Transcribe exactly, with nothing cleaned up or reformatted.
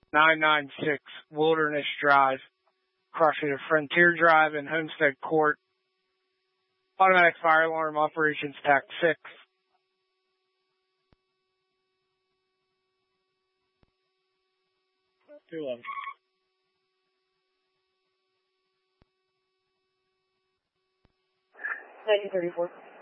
nine nine six Wilderness Drive, crossing of Frontier Drive and Homestead Court. Automatic fire alarm operations T A C six. two eleven. nineteen thirty-four.